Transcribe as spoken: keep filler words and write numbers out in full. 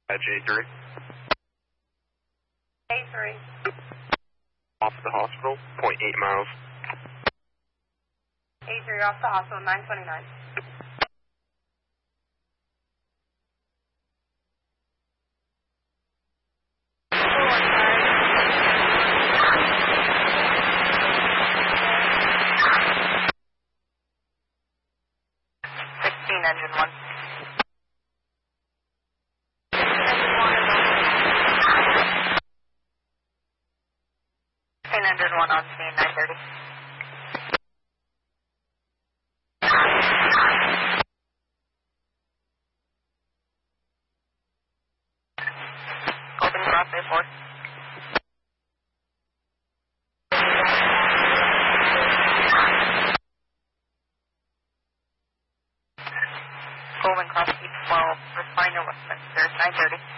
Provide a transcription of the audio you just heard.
At J three. J three. Off the hospital, point eight miles. A three off the hospital, nine twenty-nine. sixteen, engine one. sixteen, engine one on scene, nine thirty. Golden Cross A four. Golden Cross E twelve, refiner Westminster, nine thirty.